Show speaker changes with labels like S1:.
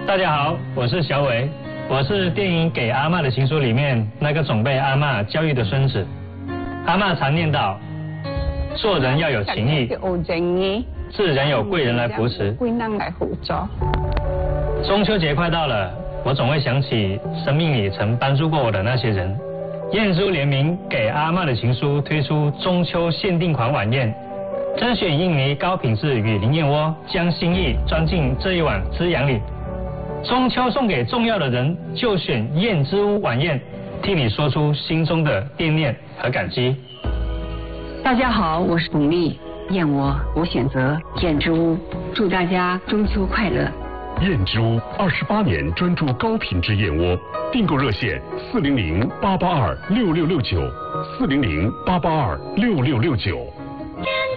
S1: 大家好，我是小伟，我是电影《给阿嬷的情书》里面那个总被阿嬷教育的孙子。阿嬷常念叨，做人要有情义，自然有贵人来扶持。中秋节快到了，我总会想起生命里曾帮助过我的那些人。燕珠联名《给阿嬷的情书》推出中秋限定款晚宴，甄选印尼高品质雨林燕窝，将心意装进这一碗滋养里。中秋送给重要的人，就选燕之屋晚宴，替你说出心中的惦念和感激。
S2: 大家好，我是董丽，燕窝我选择燕之屋，祝大家中秋快乐。
S3: 燕之屋28年专注高品质燕窝，订购热线400-882-6669，400-882-6669。